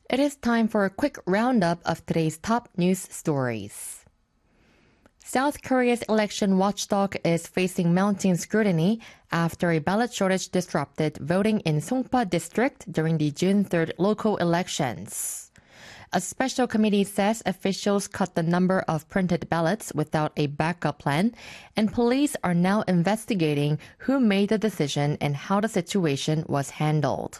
It is time for a quick roundup of today's top news stories. South Korea's election watchdog is facing mounting scrutiny after a ballot shortage disrupted voting in Songpa district during the June 3rd local elections. A special committee says officials cut the number of printed ballots without a backup plan, and police are now investigating who made the decision and how the situation was handled.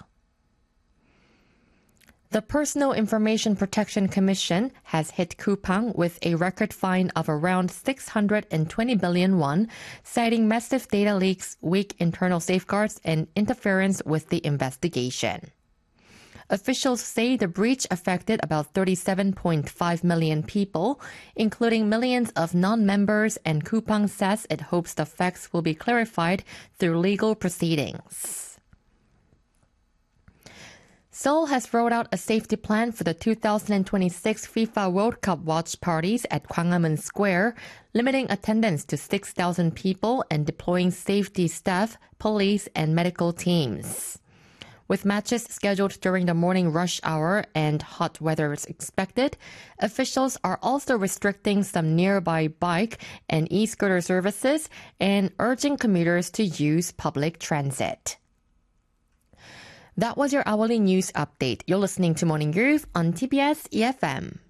The Personal Information Protection Commission has hit Coupang with a record fine of around 620 billion won, citing massive data leaks, weak internal safeguards, and interference with the investigation. Officials say the breach affected about 37.5 million people, including millions of non-members, and Coupang says it hopes the facts will be clarified through legal proceedings. Seoul has rolled out a safety plan for the 2026 FIFA World Cup watch parties at Gwanghwamun Square, limiting attendance to 6,000 people and deploying safety staff, police, and medical teams. With matches scheduled during the morning rush hour and hot weather is expected, officials are also restricting some nearby bike and e-scooter services and urging commuters to use public transit. That was your hourly news update. You're listening to Morning Groove on TBS EFM.